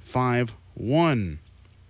3351.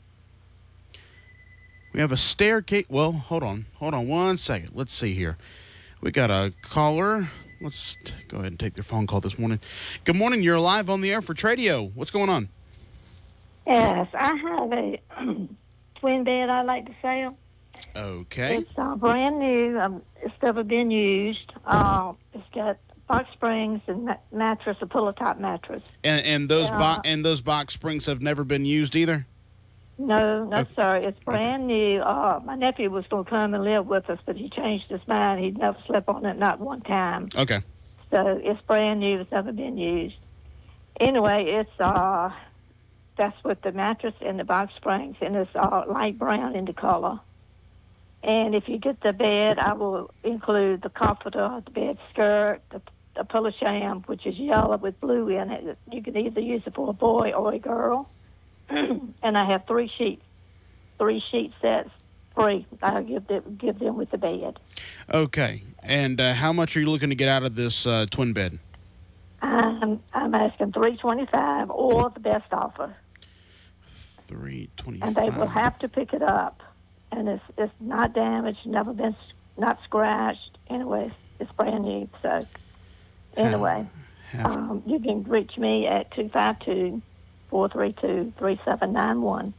We have a staircase. Well, hold on 1 second. Let's see here. We got a caller. Let's go ahead and take their phone call this morning. Good morning. You're live on the air for Tradio. What's going on? Yes, I have a twin bed I'd like to sell. Okay. It's brand new. It's never been used. It's got box springs and mattress, a pillow-top mattress. And those box springs have never been used either? No, Okay. sir. It's brand new. My nephew was going to come and live with us, but he changed his mind. He'd never slept on it, not one time. Okay. So it's brand new. It's never been used. Anyway, it's that's with the mattress and the box springs, and it's light brown in the color. And if you get the bed, I will include the comforter, the bed skirt, the pillow sham, which is yellow with blue in it. You can either use it for a boy or a girl. And I have 3 sheet sets free. I'll give them with the bed. Okay. And how much are you looking to get out of this twin bed? I'm asking $325 or the best offer. $325. And they will have to pick it up. And it's not damaged, never been not scratched. Anyway, it's brand new. So anyway, you can reach me at 252-432-3791.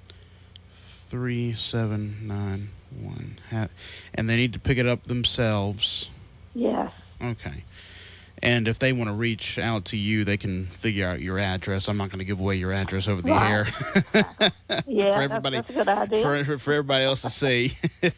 3791. And they need to pick it up themselves. Yes. Okay. And if they want to reach out to you, they can figure out your address. I'm not going to give away your address over the air. Yeah, for everybody, that's a good idea. For everybody else to see.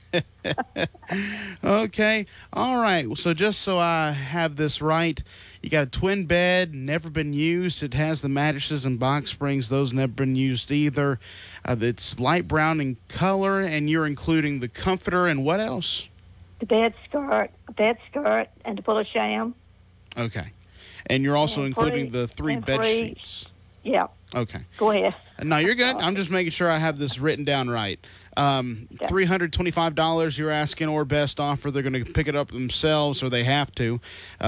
Okay. All right. So just so I have this right, you got a twin bed, never been used. It has the mattresses and box springs. Those never been used either. It's light brown in color, and you're including the comforter and what else? The bed skirt, and the pillow sham. Okay. And you're also including the 3 bed sheets. Yeah. Okay. Go ahead. No, you're good. I'm just making sure I have this written down right. $325 you're asking, or best offer. They're going to pick it up themselves, or they have to.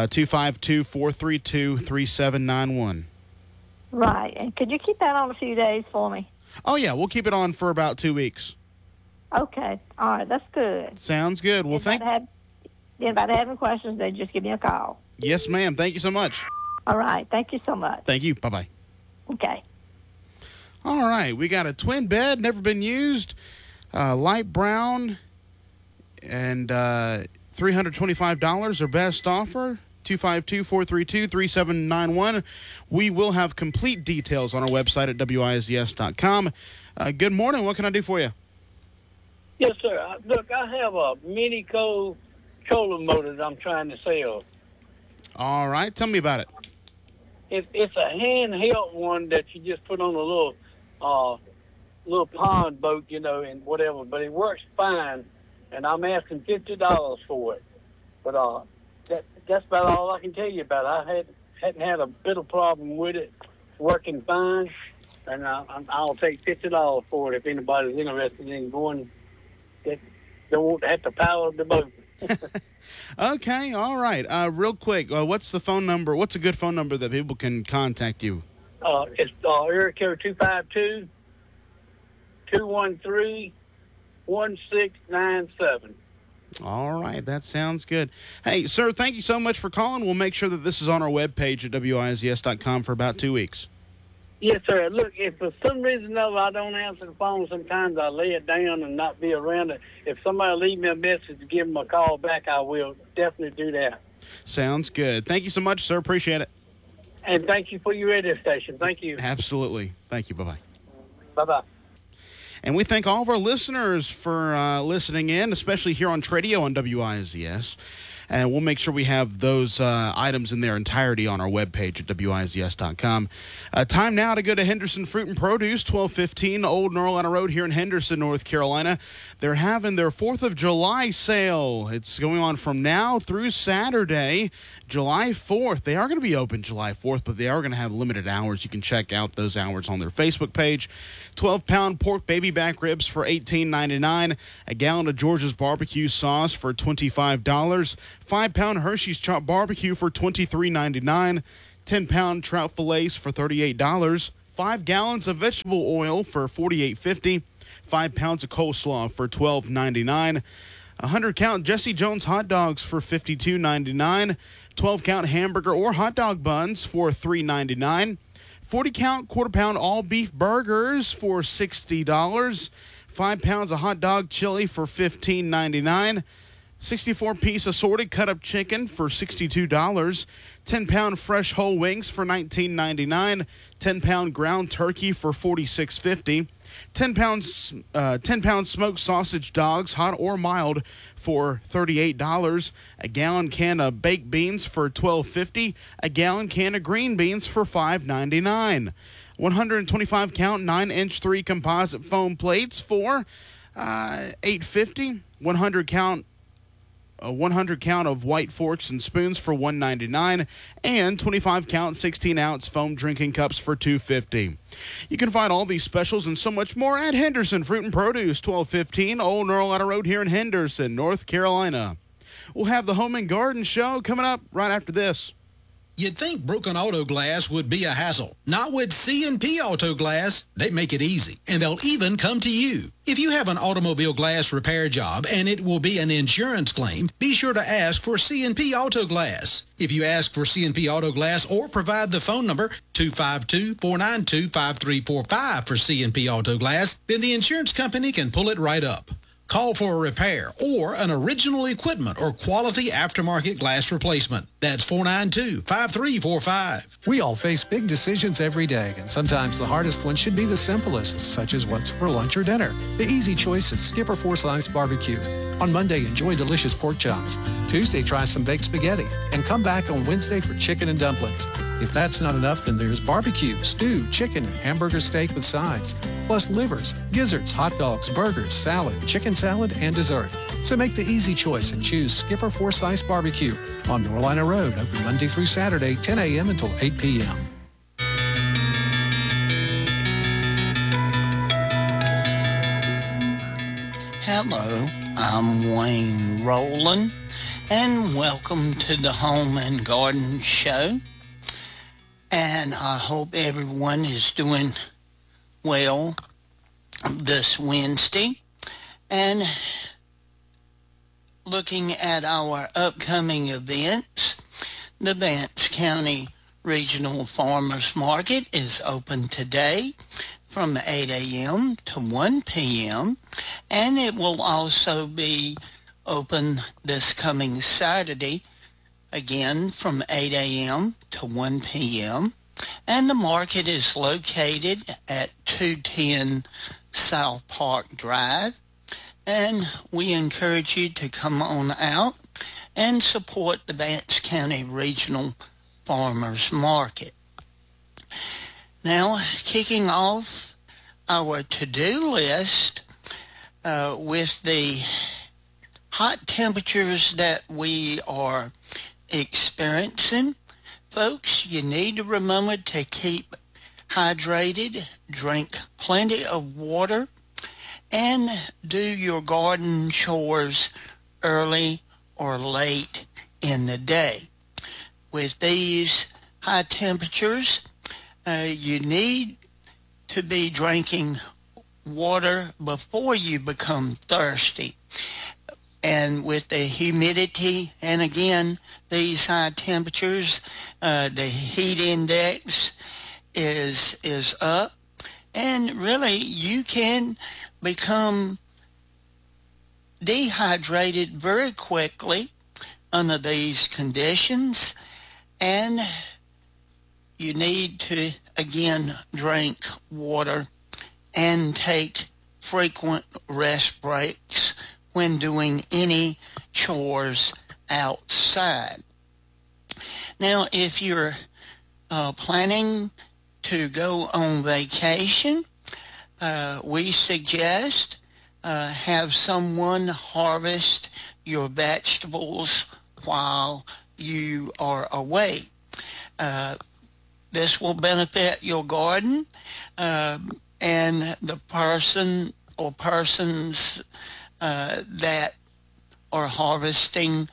252-432-3791. Right. And could you keep that on a few days for me? Oh, yeah. We'll keep it on for about 2 weeks. Okay. All right. That's good. Sounds good. Well, anybody having questions, they just give me a call. Yes, ma'am. Thank you so much. All right. Thank you so much. Thank you. Bye-bye. Okay. All right. We got a twin bed, never been used, light brown, and $325 or best offer. 252-432-3791. We will have complete details on our website at WISDS.com. Good morning. What can I do for you? Yes, sir. Look, I have a mini Kohler motor that I'm trying to sell. All right. Tell me about it. It's a handheld one that you just put on a little pond boat, and whatever. But it works fine, and I'm asking $50 for it. But that's about all I can tell you about it. I hadn't had a bit of problem with it, working fine, and I'll take $50 for it if anybody's interested in going. They won't have to power the boat. Okay, all right. Real quick, what's the phone number? What's a good phone number that people can contact you? It's area code 252-213-1697. All right, that sounds good. Hey, sir, thank you so much for calling. We'll make sure that this is on our webpage at WISDS.com for about 2 weeks. Yes, sir. Look, if for some reason or I don't answer the phone, sometimes I lay it down and not be around it. If somebody leave me a message to give them a call back, I will definitely do that. Sounds good. Thank you so much, sir. Appreciate it. And thank you for your radio station. Thank you. Absolutely. Thank you. Bye-bye. Bye-bye. And we thank all of our listeners for listening in, especially here on Tradio on WISDS. And we'll make sure we have those items in their entirety on our webpage at WISDS.com. Time now to go to Henderson Fruit and Produce, 1215 Old Norlina Road here in Henderson, North Carolina. They're having their 4th of July sale. It's going on from now through Saturday, July 4th. They are going to be open July 4th, but they are going to have limited hours. You can check out those hours on their Facebook page. 12-pound pork baby back ribs for $18.99. A gallon of George's barbecue sauce for $25. 5-pound Hershey's chopped barbecue for $23.99. 10-pound trout fillets for $38. 5 gallons of vegetable oil for $48.50. 5 pounds of coleslaw for $12.99. 100-count Jesse Jones hot dogs for $52.99. 12-count hamburger or hot dog buns for $3.99. 40-count quarter-pound all-beef burgers for $60. 5 pounds of hot dog chili for $15.99. 64-piece assorted cut-up chicken for $62. 10-pound fresh whole wings for $19.99. 10-pound ground turkey for $46.50. 10-pound smoked sausage dogs, hot or mild, for $38. A gallon can of baked beans for $12.50. A gallon can of green beans for $5.99. 125-count 9-inch 3 composite foam plates for $8.50. 100 count of white forks and spoons for $1.99, and 25 count 16-ounce foam drinking cups for $2.50. You can find all these specials and so much more at Henderson Fruit and Produce, 1215 Old Norlina Road here in Henderson, North Carolina. We'll have the Home and Garden Show coming up right after this. You'd think broken auto glass would be a hassle. Not with C&P Auto Glass. They make it easy, and they'll even come to you. If you have an automobile glass repair job and it will be an insurance claim, be sure to ask for C&P Auto Glass. If you ask for C&P Auto Glass or provide the phone number 252-492-5345 for C&P Auto Glass, then the insurance company can pull it right up. Call for a repair or an original equipment or quality aftermarket glass replacement. That's 492-5345. We all face big decisions every day, and sometimes the hardest one should be the simplest, such as what's for lunch or dinner. The easy choice is Skipper 4-Slice Barbecue. On Monday, enjoy delicious pork chops. Tuesday, try some baked spaghetti. And come back on Wednesday for chicken and dumplings. If that's not enough, then there's barbecue, stew, chicken, and hamburger steak with sides, plus livers, gizzards, hot dogs, burgers, salad, chicken salad, and dessert. So make the easy choice and choose Skipper 4-Slice Barbecue on Norlina Road, open Monday through Saturday, 10 a.m. until 8 p.m. Hello, I'm Wayne Rowland, and welcome to the Home and Garden Show. And I hope everyone is doing well this Wednesday. And looking at our upcoming events, the Vance County Regional Farmers Market is open today from 8 a.m. to 1 p.m. And it will also be open this coming Saturday, again from 8 a.m. to 1 p.m. And the market is located at 210 South Park Drive. And we encourage you to come on out and support the Vance County Regional Farmers Market. Now, kicking off our to-do list with the hot temperatures that we are experiencing, folks, you need to remember to keep hydrated, drink plenty of water, and do your garden chores early or late in the day. With these high temperatures, you need to be drinking water before you become thirsty. And with the humidity, and again, these high temperatures, the heat index is up, and really you can become dehydrated very quickly under these conditions, and you need to again drink water and take frequent rest breaks when doing any chores outside. Now, if you're planning to go on vacation, we suggest have someone harvest your vegetables while you are away. This will benefit your garden and the person or persons that are harvesting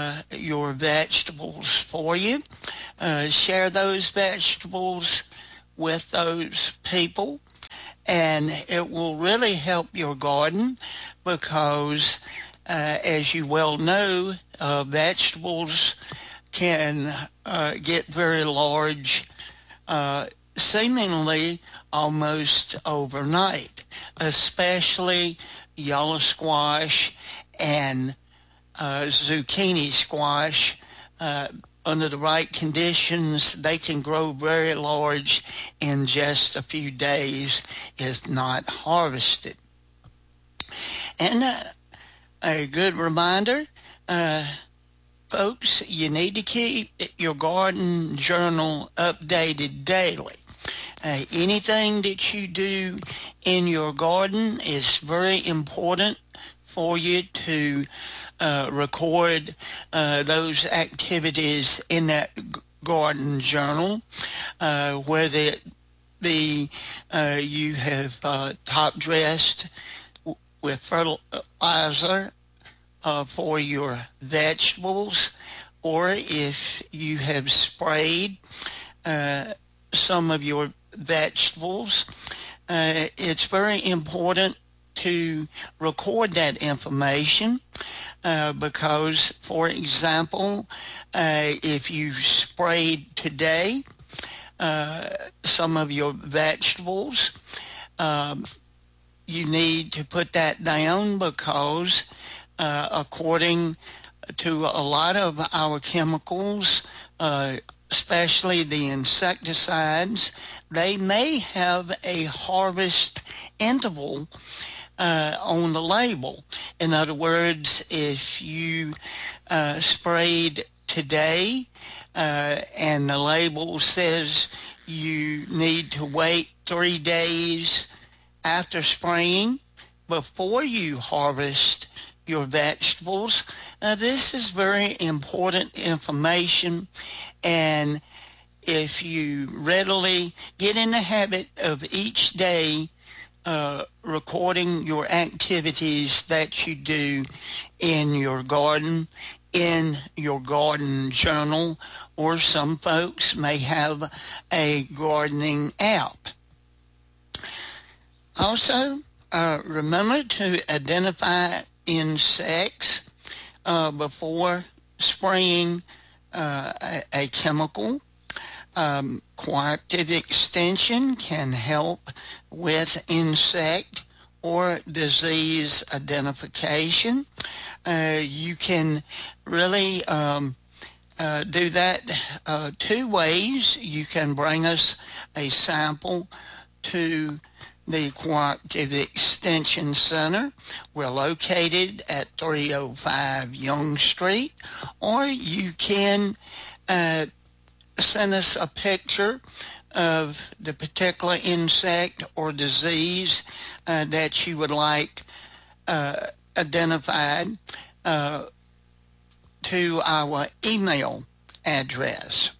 your vegetables for you. Share those vegetables with those people, and it will really help your garden because, as you well know, vegetables can get very large seemingly almost overnight, especially yellow squash and zucchini squash. Under the right conditions, they can grow very large in just a few days if not harvested. And a good reminder, folks, you need to keep your garden journal updated daily. Anything that you do in your garden is very important for you to record those activities in that garden journal, whether it be you have top dressed with fertilizer for your vegetables, or if you have sprayed some of your vegetables. It's very important to record that information because, for example, if you sprayed today some of your vegetables, you need to put that down because according to a lot of our chemicals, especially the insecticides, they may have a harvest interval on the label. In other words, if you sprayed today and the label says you need to wait 3 days after spraying before you harvest your vegetables, this is very important information, and if you readily get in the habit of each day recording your activities that you do in your garden, in your garden journal, or some folks may have a gardening app. Also, remember to identify insects before spraying a chemical. Cooperative Extension can help with insect or disease identification. You can really do that 2 ways. You can bring us a sample to the Cooperative Extension Center. We're located at 305 Young Street, or you can send us a picture of the particular insect or disease that you would like identified to our email address.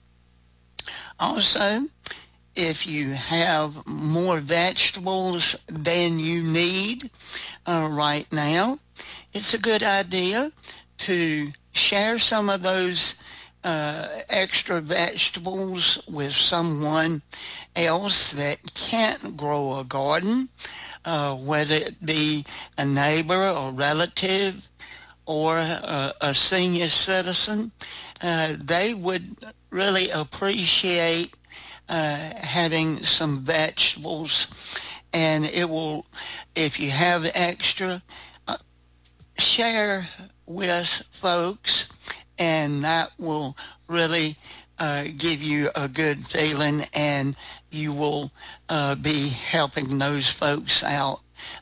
Also, if you have more vegetables than you need right now, it's a good idea to share some of those extra vegetables with someone else that can't grow a garden, whether it be a neighbor or relative or a senior citizen. They would really appreciate having some vegetables, and it will, if you have extra, share with folks, and that will really give you a good feeling, and you will be helping those folks out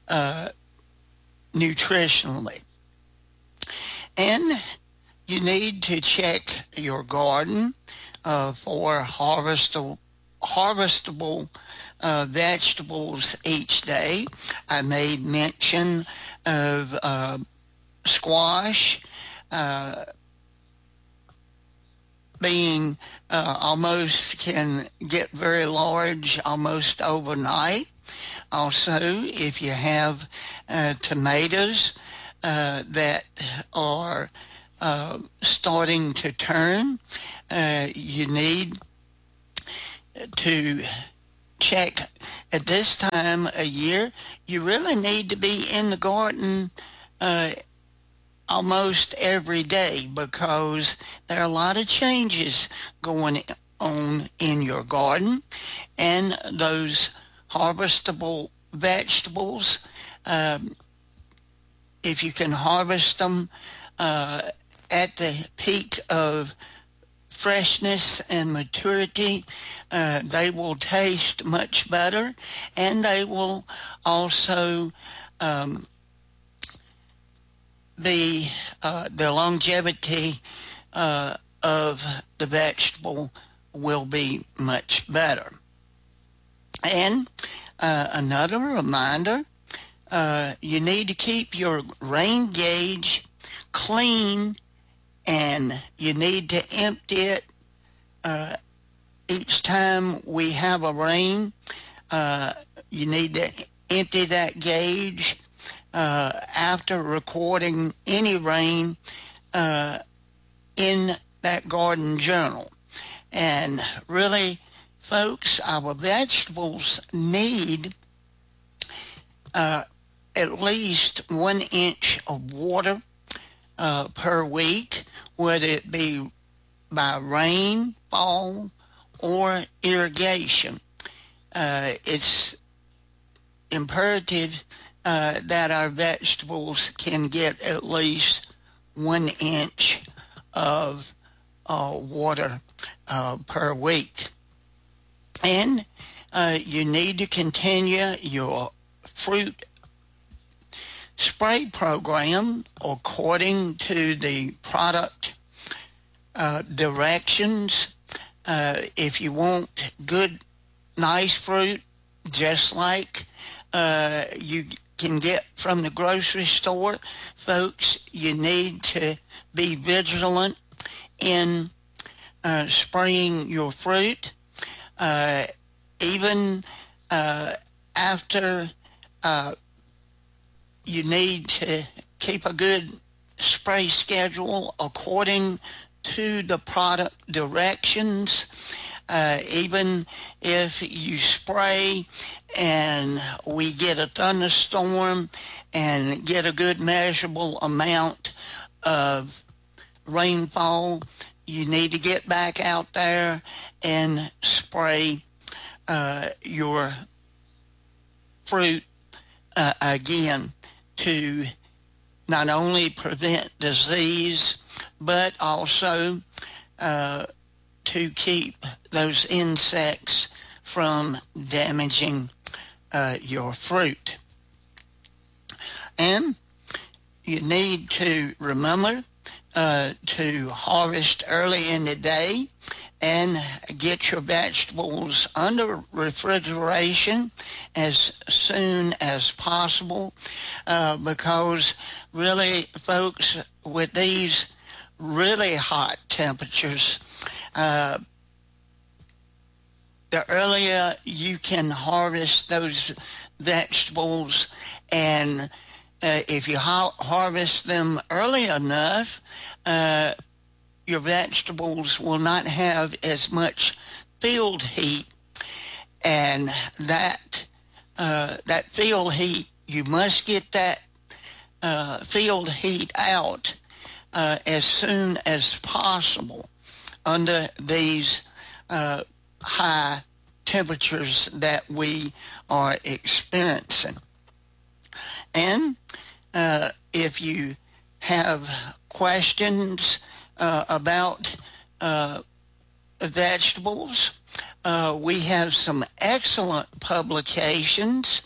nutritionally. And you need to check your garden for harvestable vegetables each day. I made mention of squash being almost can get very large almost overnight. Also, if you have tomatoes that are starting to turn, you need to check at this time of year. You really need to be in the garden almost every day, because there are a lot of changes going on in your garden, and those harvestable vegetables, if you can harvest them at the peak of freshness and maturity, they will taste much better, and they will also the longevity of the vegetable will be much better. And another reminder, you need to keep your rain gauge clean, and you need to empty it each time we have a rain. You need to empty that gauge after recording any rain in that garden journal. And really, folks, our vegetables need at least 1 inch of water per week, whether it be by rainfall or irrigation. It's imperative that our vegetables can get at least 1 inch of water per week. And you need to continue your fruit spray program according to the product directions. If you want good, nice fruit, just like you can get from the grocery store, folks, you need to be vigilant in spraying your fruit. Even after you need to keep a good spray schedule according to the product directions. Even if you spray and we get a thunderstorm and get a good measurable amount of rainfall, you need to get back out there and spray your fruit again to not only prevent disease, but also to keep those insects from damaging your fruit. And you need to remember to harvest early in the day and get your vegetables under refrigeration as soon as possible, because really, folks, with these really hot temperatures, the earlier you can harvest those vegetables, and if you harvest them early enough, your vegetables will not have as much field heat, and that field heat, you must get that field heat out as soon as possible under these high temperatures that we are experiencing. And if you have questions about vegetables, we have some excellent publications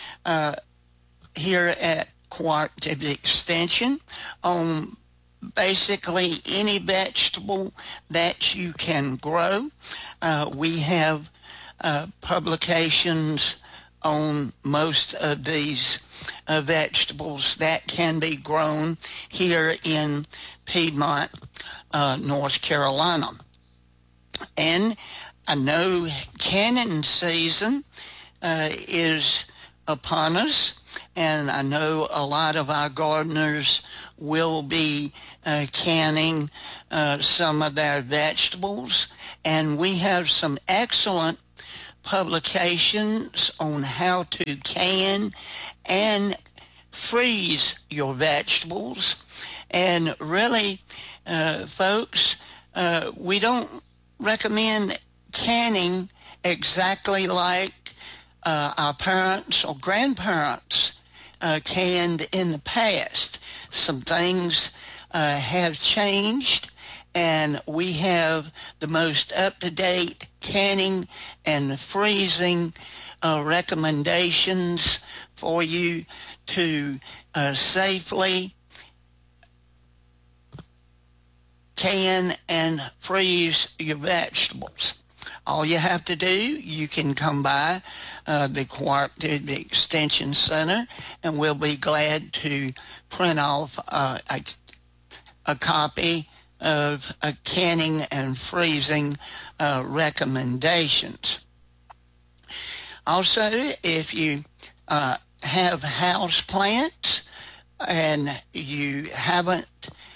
here at Cooperative Extension on basically any vegetable that you can grow. We have publications on most of these vegetables that can be grown here in Piedmont, North Carolina. And I know canning season is upon us, and I know a lot of our gardeners will be canning some of their vegetables, and we have some excellent publications on how to can and freeze your vegetables. And really, folks, we don't recommend canning exactly like our parents or grandparents canned in the past. Some things have changed, and we have the most up-to-date canning and freezing recommendations for you to safely can and freeze your vegetables. All you have to do, you can come by the Cooperative Extension Center, and we'll be glad to print off a copy of canning and freezing recommendations. Also, if you have house plants and you haven't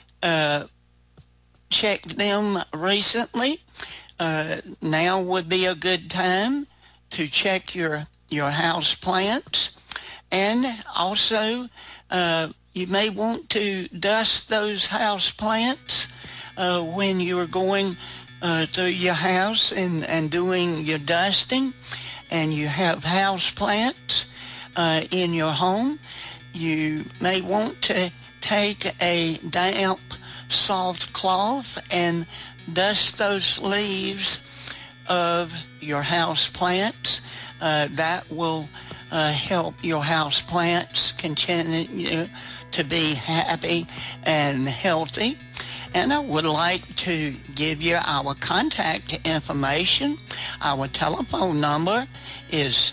checked them recently, now would be a good time to check your house plants. And also, you may want to dust those house plants when you're going through your house and doing your dusting, and you have house plants in your home. You may want to take a damp, soft cloth and dust those leaves of your house plants. That will help your house plants continue to be happy and healthy. And I would like to give you our contact information. Our telephone number is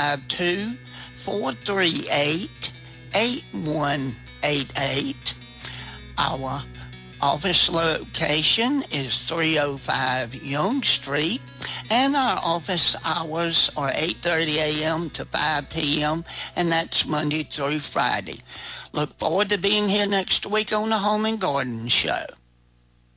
252-438-8188. Our office location is 305 Young Street, and our office hours are 8:30 a.m. to 5 p.m., and that's Monday through Friday. Look forward to being here next week on the Home and Garden Show.